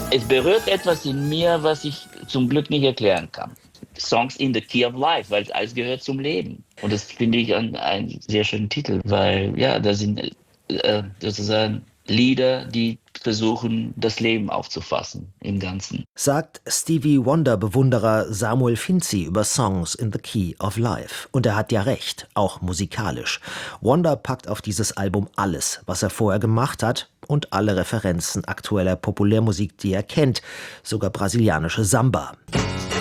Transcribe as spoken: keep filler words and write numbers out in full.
Es berührt etwas in mir, was ich zum Glück nicht erklären kann. Songs in the Key of Life, weil alles gehört zum Leben. Und das finde ich ein, ein sehr schönen Titel, weil ja, da sind äh, sozusagen Lieder, die versuchen, das Leben aufzufassen im Ganzen. Sagt Stevie Wonder-Bewunderer Samuel Finzi über Songs in the Key of Life. Und er hat ja recht, auch musikalisch. Wonder packt auf dieses Album alles, was er vorher gemacht hat, und alle Referenzen aktueller Populärmusik, die er kennt, sogar brasilianische Samba.